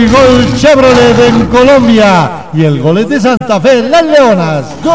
hay gol Chevrolet en Colombia y el gol es de Santa Fe, las Leonas. ¡Gol!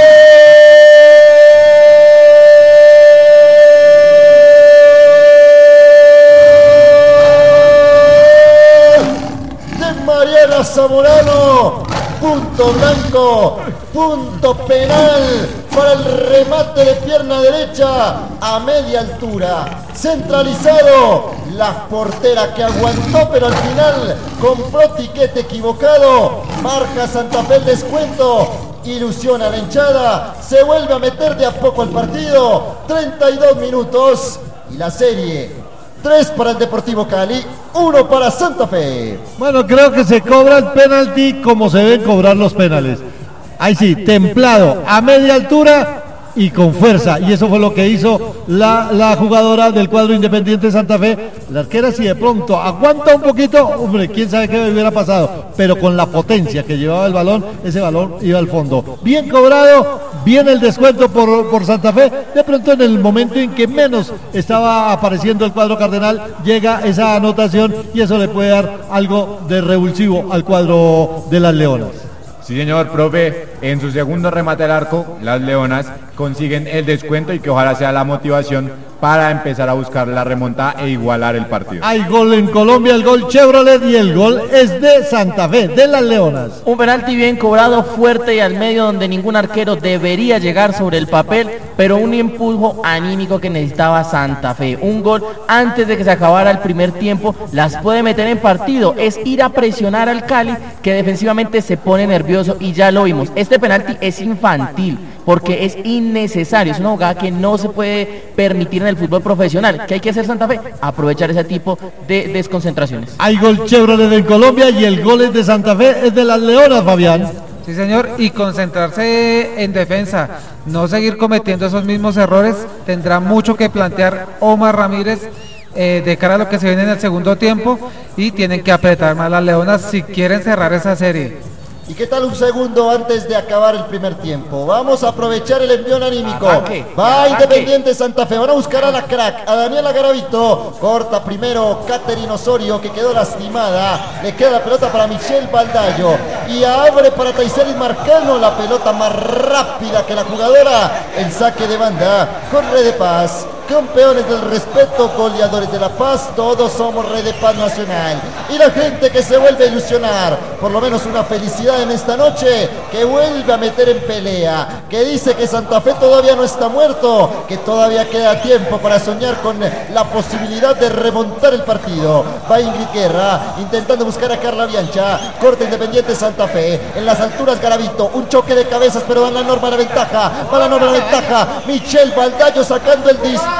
De Mariana Zamorano, punto blanco, punto penal para el remate de pierna derecha a media altura, centralizado, la portera que aguantó pero al final compró tiquete equivocado, marca Santa Fe el descuento, ilusiona la hinchada, se vuelve a meter de a poco al partido, 32 minutos y la serie 3 para el Deportivo Cali, 1 para Santa Fe. Bueno, creo que se cobra el penalti como se deben cobrar los penales. Ahí sí, templado, a media altura y con fuerza. Y eso fue lo que hizo la jugadora del cuadro Independiente Santa Fe. La arquera, si de pronto aguanta un poquito, hombre, quién sabe qué hubiera pasado. Pero con la potencia que llevaba el balón, ese balón iba al fondo. Bien cobrado, bien el descuento por Santa Fe. De pronto en el momento en que menos estaba apareciendo el cuadro cardenal, llega esa anotación y eso le puede dar algo de revulsivo al cuadro de las Leonas. Sí, señor, profe, en su segundo remate al arco, las Leonas consiguen el descuento y que ojalá sea la motivación para empezar a buscar la remontada e igualar el partido. Hay gol en Colombia, el gol Chevrolet y el gol es de Santa Fe, de las Leonas. Un penalti bien cobrado, fuerte y al medio donde ningún arquero debería llegar sobre el papel, pero un impulso anímico que necesitaba Santa Fe. Un gol antes de que se acabara el primer tiempo, las puede meter en partido, es ir a presionar al Cali que defensivamente se pone nervioso y ya lo vimos. Este penalti es infantil porque es innecesario, es una jugada que no se puede permitir en el fútbol profesional. ¿Qué hay que hacer Santa Fe? Aprovechar ese tipo de desconcentraciones. Hay gol Chevrolet en Colombia y el gol es de Santa Fe, es de las Leonas, Fabián. Sí, señor, y concentrarse en defensa, no seguir cometiendo esos mismos errores. Tendrá mucho que plantear Omar Ramírez de cara a lo que se viene en el segundo tiempo y tienen que apretar más las Leonas si quieren cerrar esa serie. ¿Y qué tal un segundo antes de acabar el primer tiempo? Vamos a aprovechar el envión anímico. Va Independiente Santa Fe. Van a buscar a la crack, a Daniela Garavito. Corta primero Caterina Osorio, que quedó lastimada. Le queda la pelota para Michelle Baldayo. Y abre para Taiselis Marcano. La pelota más rápida que la jugadora. El saque de banda con Red de Paz. Campeones del respeto, goleadores de la paz, todos somos Red de Paz Nacional. Y la gente que se vuelve a ilusionar, por lo menos una felicidad en esta noche, que vuelve a meter en pelea, que dice que Santa Fe todavía no está muerto, que todavía queda tiempo para soñar con la posibilidad de remontar el partido. Va Ingrid Guerra, intentando buscar a Carla Biancha, corte Independiente Santa Fe, en las alturas Garavito, un choque de cabezas, pero va la Norma la ventaja, Michelle Baldayo sacando el disparo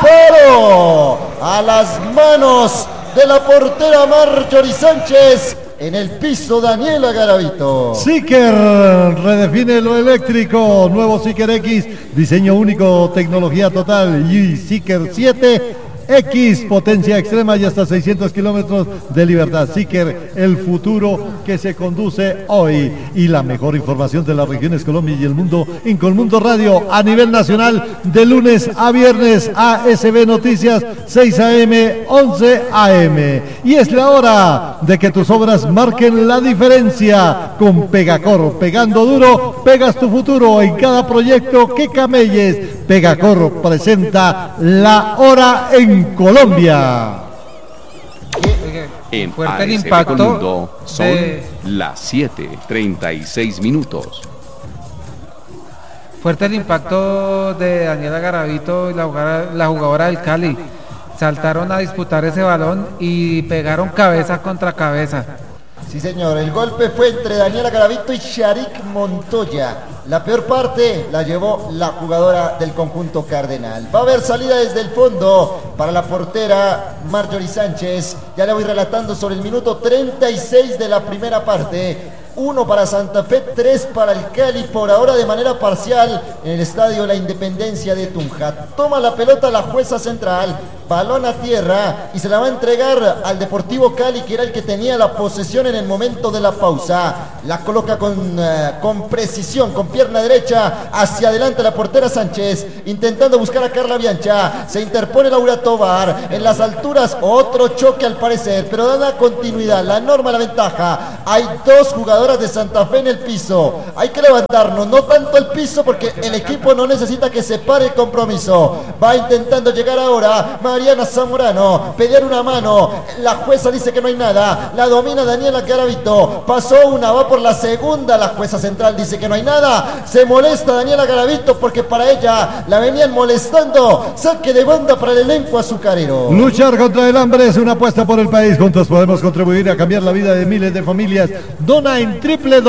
a las manos de la portera Marjorie Sánchez. En el piso Daniela Garavito. Seeker redefine lo eléctrico. Nuevo Seeker X, diseño único, tecnología total. Y Seeker 7 X, potencia extrema y hasta 600 kilómetros de libertad. Seeker, el futuro que se conduce hoy. Y la mejor información de las regiones Colombia y el mundo en Colmundo Radio a nivel nacional de lunes a viernes. ASB Noticias 6 AM, 11 AM. Y es la hora de que tus obras marquen la diferencia. Con Pegacor, pegando duro, pegas tu futuro en cada proyecto que camelles. Pegacor presenta la hora en Colombia. En fuerte el ASB impacto Colmundo son las 7:36 minutos. Fuerte el impacto de Daniela Garavito y la jugadora del Cali. Saltaron a disputar ese balón y pegaron cabeza contra cabeza. Sí, señor, el golpe fue entre Daniela Garavito y Sharik Montoya. La peor parte la llevó la jugadora del conjunto cardenal. Va a haber salida desde el fondo para la portera Marjorie Sánchez. Ya le voy relatando sobre el minuto 36 de la primera parte. 1 para Santa Fe, 3 para el Cali, por ahora de manera parcial en el estadio La Independencia de Tunja. Toma la pelota la jueza central, balón a tierra y se la va a entregar al Deportivo Cali, que era el que tenía la posesión en el momento de la pausa. La coloca con precisión, con pierna derecha hacia adelante la portera Sánchez, intentando buscar a Carla Biancha. Se interpone Laura Tovar en las alturas, otro choque al parecer, pero da continuidad, la norma, la ventaja. Hay 2 jugadoras de Santa Fe en el piso, hay que levantarnos, no tanto el piso porque el equipo no necesita que se pare el compromiso. Va intentando llegar ahora Mariana Zamorano, pelear una mano, la jueza dice que no hay nada, la domina Daniela Garavito, pasó una, va por la segunda, la jueza central dice que no hay nada, se molesta Daniela Garavito porque para ella la venían molestando. Saque de banda para el elenco azucarero. Luchar contra el hambre es una apuesta por el país. Juntos podemos contribuir a cambiar la vida de miles de familias. Dona en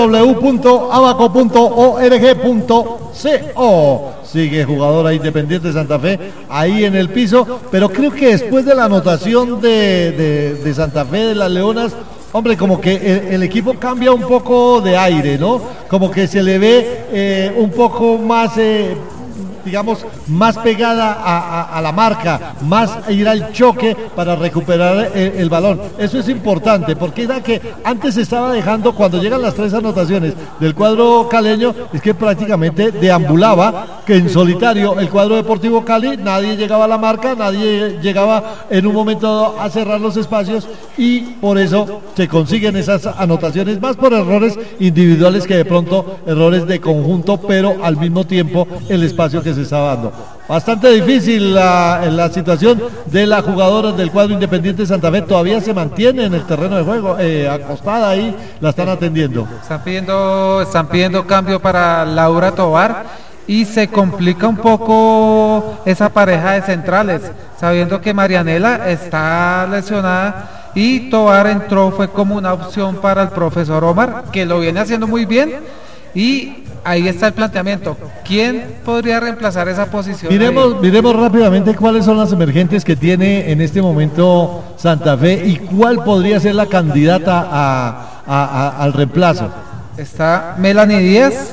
www.abaco.org.co. Sigue jugadora Independiente Santa Fe ahí en el piso, pero creo que después de la anotación de Santa Fe de las Leonas, hombre, como que el equipo cambia un poco de aire, ¿no? Como que se le ve un poco más, digamos, más pegada a la marca, más ir al choque para recuperar el balón. Eso es importante, porque era que antes se estaba dejando, cuando llegan las 3 anotaciones del cuadro caleño, es que prácticamente deambulaba, que en solitario el cuadro Deportivo Cali, nadie llegaba a la marca, nadie llegaba en un momento a cerrar los espacios, y por eso se consiguen esas anotaciones, más por errores individuales que de pronto errores de conjunto, pero al mismo tiempo el espacio que se estaba dando. Bastante difícil la situación de la jugadora del cuadro Independiente Santa Fe, todavía se mantiene en el terreno de juego, acostada ahí, la están atendiendo. Están pidiendo cambio para Laura Tovar y se complica un poco esa pareja de centrales, sabiendo que Marianela está lesionada y Tovar entró, fue como una opción para el profesor Omar, que lo viene haciendo muy bien. Y ahí está el planteamiento. ¿Quién podría reemplazar esa posición? Miremos rápidamente cuáles son las emergentes que tiene en este momento Santa Fe y cuál podría ser la candidata al reemplazo. Está Melanie Díaz,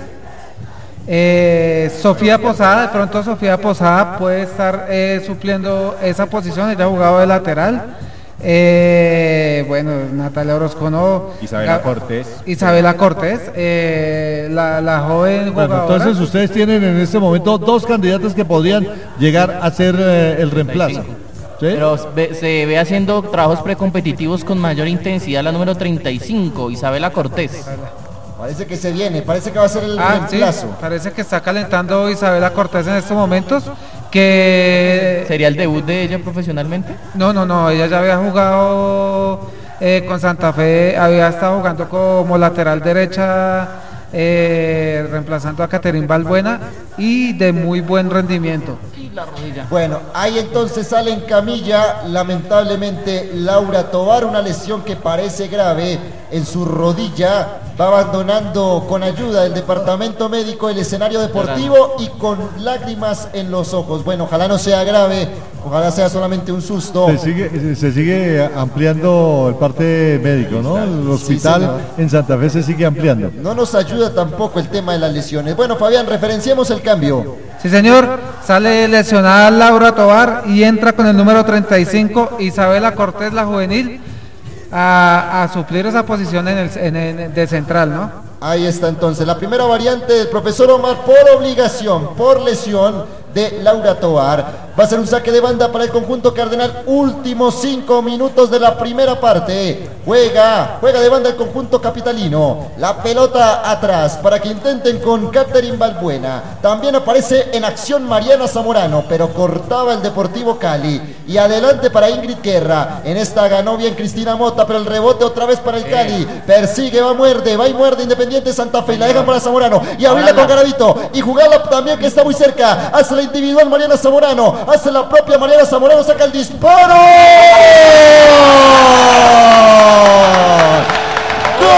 Sofía Posada. De pronto Sofía Posada puede estar supliendo esa posición. Ella ha jugado de lateral. Bueno, Natalia Orozco no. Isabela Cortés, la joven jugadora. Bueno, entonces ustedes tienen en este momento 2 candidatas que podrían llegar a ser el reemplazo. ¿Sí? Pero se ve haciendo trabajos precompetitivos con mayor intensidad la número 35, Isabela Cortés. Parece que se viene, parece que va a ser el reemplazo. Sí, parece que está calentando Isabela Cortés en estos momentos. Que ¿sería el debut de ella profesionalmente? No, ella ya había jugado con Santa Fe, había estado jugando como lateral derecha, reemplazando a Caterín Balbuena, y de muy buen rendimiento. La rodilla. Bueno, ahí entonces sale en camilla, lamentablemente, Laura Tovar, una lesión que parece grave en su rodilla. Va abandonando con ayuda del departamento médico el escenario deportivo y con lágrimas en los ojos. Bueno, ojalá no sea grave, ojalá sea solamente un susto. Se sigue ampliando el parte médico, ¿no? El hospital en Santa Fe se sigue ampliando. No nos ayuda tampoco el tema de las lesiones. Bueno, Fabián, referenciemos el cambio. Sí, señor, sale lesionada Laura Tovar y entra con el número 35 Isabela Cortés, la juvenil, a suplir esa posición de central, ¿no? Ahí está entonces la primera variante del profesor Omar por obligación, por lesión de Laura Tovar. Va a ser un saque de banda para el conjunto cardenal. Últimos 5 minutos de la primera parte. Juega de banda el conjunto capitalino. La pelota atrás para que intenten con Caterín Balbuena. También aparece en acción Mariana Zamorano, pero cortaba el Deportivo Cali. Y adelante para Ingrid Guerra. En esta ganó bien Cristina Mota, pero el rebote otra vez para el Cali. Persigue, va y muerde Independiente Santa Fe. La dejan para Zamorano. Y abrirla con Garavito. Y jugarla también, que está muy cerca. Hace la individual Mariana Zamorano. Hace la propia Mariana Zamorano. Saca el disparo.